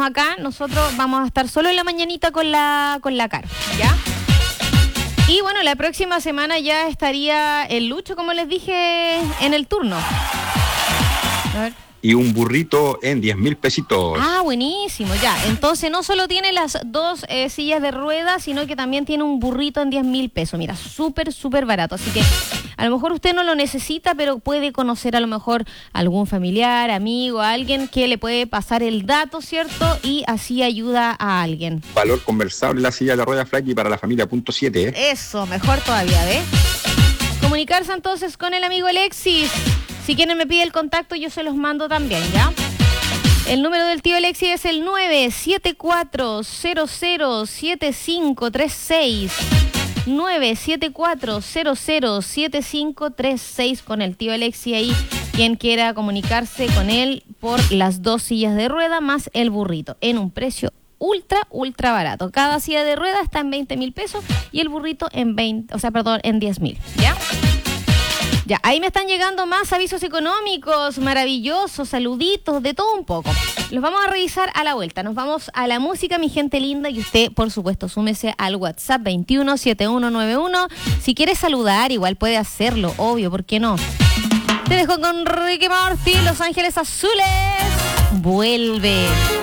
estamos acá, nosotros vamos a estar solo en la mañanita con la Caro, ¿ya? Y bueno, la próxima semana ya estaría el Lucho, como les dije, en el turno. A ver. Y un burrito en 10.000 pesitos. Ah, buenísimo, ya. Entonces no solo tiene las dos sillas de ruedas, sino que también tiene un burrito en 10.000 pesos. Mira, súper, súper barato. Así que a lo mejor usted no lo necesita, pero puede conocer a lo mejor algún familiar, amigo, alguien que le puede pasar el dato, ¿cierto? Y así ayuda a alguien. Valor conversable la silla de ruedas Flaky para la familia .7, ¿eh? Eso, mejor todavía, ¿ves? Comunicarse entonces con el amigo Alexis. Si quieren me pide el contacto, yo se los mando también, ¿ya? El número del tío Alexis es el 974007536. 974007536 con el tío Alexis ahí. Quien quiera comunicarse con él por las dos sillas de rueda más el burrito en un precio ultra barato. Cada silla de rueda está en 20.000 pesos y el burrito en 10.000, ¿ya? Ya, ahí me están llegando más avisos económicos, maravillosos, saluditos, de todo un poco. Los vamos a revisar a la vuelta. Nos vamos a la música, mi gente linda, y usted, por supuesto, súmese al WhatsApp 217191. Si quiere saludar, igual puede hacerlo, obvio, ¿por qué no? Te dejo con Ricky Martin, Los Ángeles Azules. Vuelve.